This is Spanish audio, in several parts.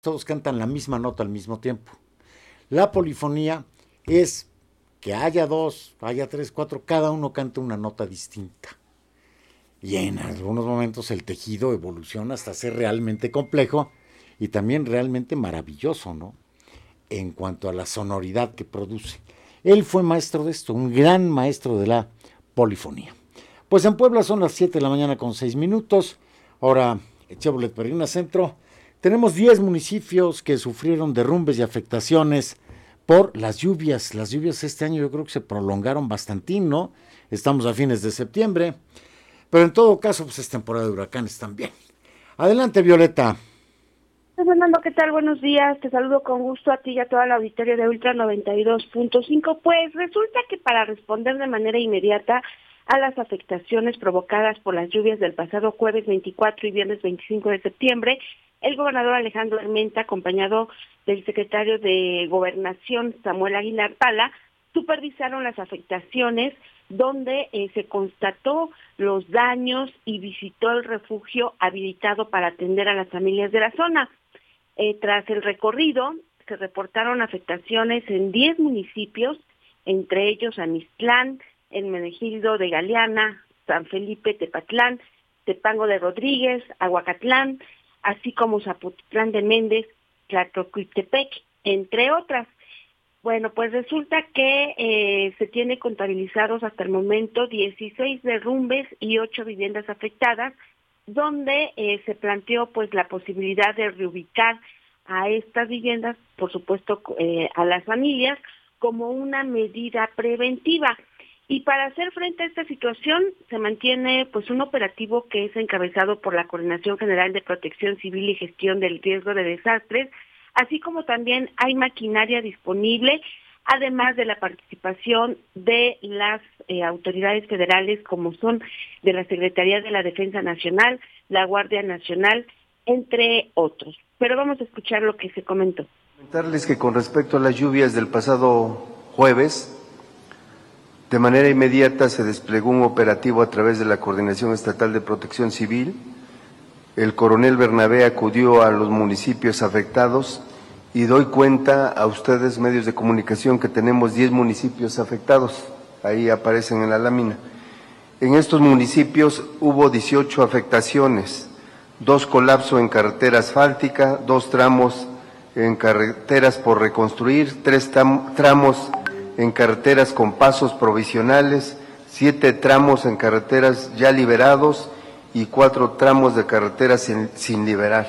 todos cantan la misma nota al mismo tiempo. La polifonía es que haya dos, haya tres, cuatro, cada uno canta una nota distinta. Y en algunos momentos el tejido evoluciona hasta ser realmente complejo y también realmente maravilloso, ¿no? En cuanto a la sonoridad que produce. Él fue maestro de esto, un gran maestro de la polifonía. Pues en Puebla son las 7 de la mañana con 6 minutos. Ahora, Chevrolet Peregrina Centro. Tenemos 10 municipios que sufrieron derrumbes y afectaciones por las lluvias. Las lluvias este año yo creo que se prolongaron bastantín, ¿no? Estamos a fines de septiembre. Pero en todo caso, pues es temporada de huracanes también. Adelante, Violeta. Fernando, ¿qué tal? Buenos días. Te saludo con gusto a ti y a toda la auditoría de Ultra 92.5. Pues resulta que para responder de manera inmediata a las afectaciones provocadas por las lluvias del pasado jueves 24 y viernes 25 de septiembre, el gobernador Alejandro Armenta, acompañado del secretario de Gobernación Samuel Aguilar Pala, supervisaron las afectaciones donde se constató los daños y visitó el refugio habilitado para atender a las familias de la zona. Tras el recorrido, se reportaron afectaciones en 10 municipios, entre ellos Amistlán, Hermenegildo de Galeana, San Felipe Tepatlán, Tepango de Rodríguez, Aguacatlán, así como Zapotitlán de Méndez, Tlacoquitepec, entre otras. Bueno, pues resulta que se tiene contabilizados hasta el momento 16 derrumbes y 8 viviendas afectadas, donde se planteó pues la posibilidad de reubicar a estas viviendas, por supuesto a las familias, como una medida preventiva. Y para hacer frente a esta situación se mantiene pues un operativo que es encabezado por la Coordinación General de Protección Civil y Gestión del Riesgo de Desastres, así como también hay maquinaria disponible, además de la participación de las autoridades federales como son de la Secretaría de la Defensa Nacional, la Guardia Nacional, entre otros. Pero vamos a escuchar lo que se comentó. Comentarles que con respecto a las lluvias del pasado jueves, de manera inmediata se desplegó un operativo a través de la Coordinación Estatal de Protección Civil. El coronel Bernabé acudió a los municipios afectados y doy cuenta a ustedes, medios de comunicación, que tenemos 10 municipios afectados, ahí aparecen en la lámina. En estos municipios hubo 18 afectaciones, 2 colapsos en carretera asfáltica, 2 tramos en carreteras por reconstruir, 3 tramos en carreteras con pasos provisionales, 7 tramos en carreteras ya liberados y 4 tramos de carreteras sin liberar.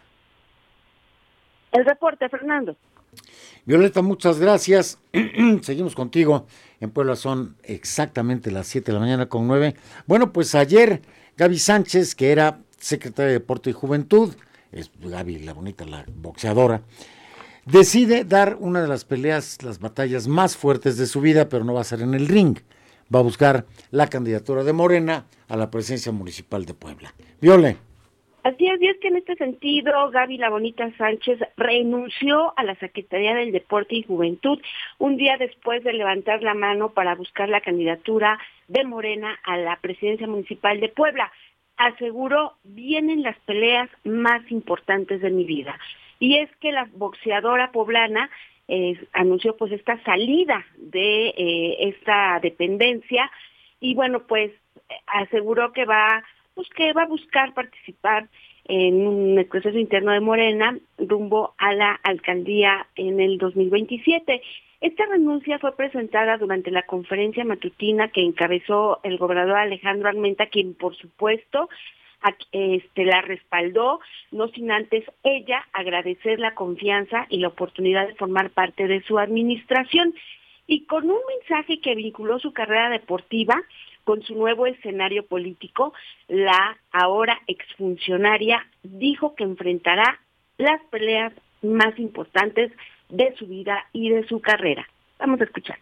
El reporte, Fernando. Violeta, muchas gracias. Seguimos contigo. En Puebla son exactamente las 7 de la mañana con 9. Bueno, pues ayer Gaby Sánchez, que era secretaria de Deporte y Juventud, es Gaby la bonita, la boxeadora, decide dar una de las peleas, las batallas más fuertes de su vida, pero no va a ser en el ring. Va a buscar la candidatura de Morena a la presidencia municipal de Puebla. Viole. Así es, y es que en este sentido, Gaby La Bonita Sánchez renunció a la Secretaría del Deporte y Juventud un día después de levantar la mano para buscar la candidatura de Morena a la presidencia municipal de Puebla. Aseguró, vienen las peleas más importantes de mi vida. Y es que la boxeadora poblana anunció pues esta salida de esta dependencia y bueno, pues aseguró que va a buscar participar en un proceso interno de Morena rumbo a la alcaldía en el 2027. Esta renuncia fue presentada durante la conferencia matutina que encabezó el gobernador Alejandro Armenta, quien por supuesto la respaldó, no sin antes ella agradecer la confianza y la oportunidad de formar parte de su administración. Y con un mensaje que vinculó su carrera deportiva con su nuevo escenario político, la ahora exfuncionaria dijo que enfrentará las peleas más importantes de su vida y de su carrera. Vamos a escuchar.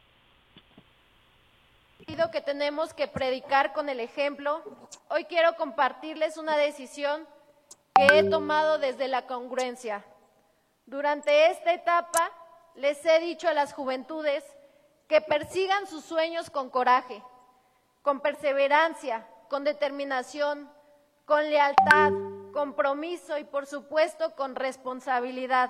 Que tenemos que predicar con el ejemplo. Hoy quiero compartirles una decisión que he tomado desde la congruencia. Durante esta etapa les he dicho a las juventudes que persigan sus sueños con coraje, con perseverancia, con determinación, con lealtad, compromiso y por supuesto con responsabilidad.